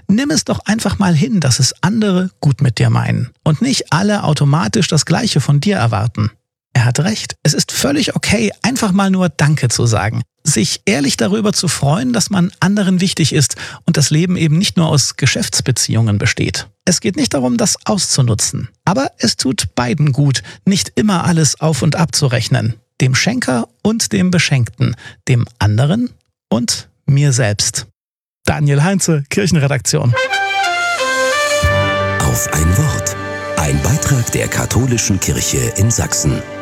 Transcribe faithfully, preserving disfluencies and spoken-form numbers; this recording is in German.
Nimm es doch einfach mal hin, dass es andere gut mit dir meinen und nicht alle automatisch das Gleiche von dir erwarten. Er hat recht. Es ist völlig okay, einfach mal nur Danke zu sagen. Sich ehrlich darüber zu freuen, dass man anderen wichtig ist und das Leben eben nicht nur aus Geschäftsbeziehungen besteht. Es geht nicht darum, das auszunutzen. Aber es tut beiden gut, nicht immer alles auf und ab zu rechnen. Dem Schenker und dem Beschenkten, dem anderen und mir selbst. Daniel Heinze, Kirchenredaktion. Auf ein Wort. Ein Beitrag der Katholischen Kirche in Sachsen.